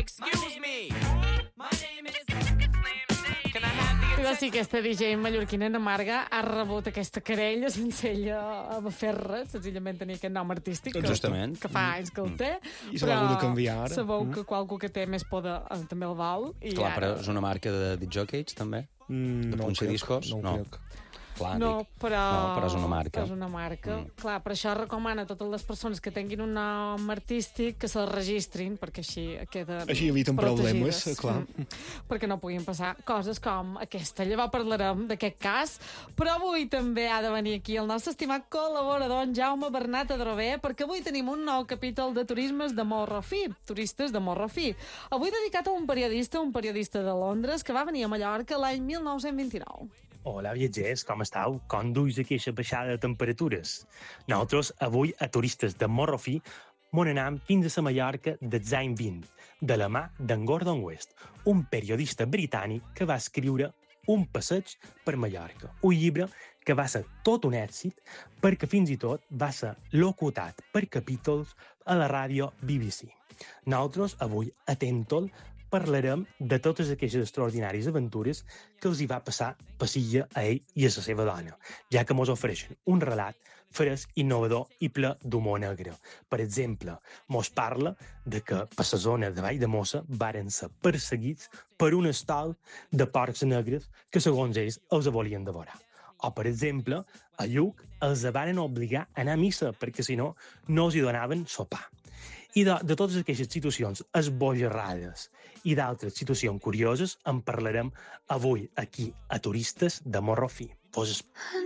Excuse me. My name is... Can I have the I va ser aquesta DJ mallorquina Ana Marga ha rebut aquesta querella sense ella fer res, senzillament tenia aquest nom artístic Justament. que fa anys que el té, I se l'ha hagut de canviar ara. sabeu que qualcú que té més poder també el val i Clar, però ara... és una marca de discjockeys, també? De No ho punxa crec, discos? no ho No. crec. Clar, No, dic. però... No, però és una marca. És una marca. Clar, per això recomana a totes les persones que tinguin un nom artístic que se'l registrin, perquè així queden Així eviten problemes, protegides. clar. Perquè no puguin passar coses com aquesta. Llavors parlarem d'aquest cas, però avui també ha de venir aquí el nostre estimat col·laborador, en Jaume Bernat Adrover, perquè avui tenim un nou capítol de turismes de Morro Fi, turistes de Morro Fi. Avui dedicat a un periodista de Londres, que va venir a Mallorca l'any 1929. Hola, viatgers, com estàu? Com duis aquesta baixada de temperatures? Nosaltres, avui, a turistes de Morrofí, m'on anam fins a la Mallorca dels anys 20, de la mà d'en Gordon West, un periodista britànic que va escriure Un passeig per Mallorca, un llibre que va ser tot un èxit perquè fins i tot va ser locutat per capítols a la ràdio BBC. Nosaltres, avui, a Tentol, parlarem de totes aquestes extraordinàries aventures que els hi va passar passilla a ell i a la seva dona, ja que mos ofereixen un relat fresc, innovador i ple d'humor negre. Per exemple, mos parla de que per la zona de Vall de Mossa varen ser perseguits per un estol de porcs negres que, segons ells, els volien devorar. O, per exemple, a Lluc els varen obligar a anar a missa perquè, si no, no els hi donaven sopar. I de totes aquestes situacions esbojarrades i d'altres situacions curioses en parlarem avui aquí a Turistes de Morro Fi.